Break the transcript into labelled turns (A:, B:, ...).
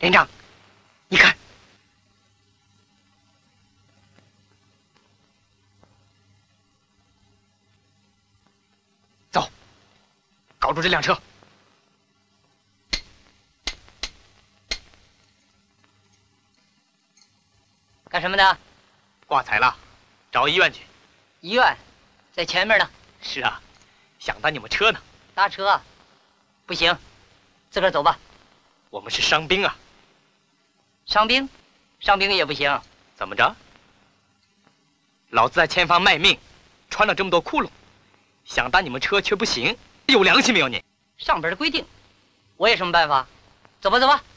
A: 连长，你看，走，搞住这辆车。
B: 干什么的？
A: 挂彩了，找医院去。
B: 医院，在前面呢。
A: 是啊，想搭你们车呢。
B: 搭车，不行，自个儿走吧。
A: 我们是伤兵啊。
B: 伤兵，伤兵也不行。
A: 怎么着？老子在前方卖命，穿了这么多窟窿，想搭你们车却不行，有良心没有你？
B: 上边的规定，我有什么办法？走吧，走吧。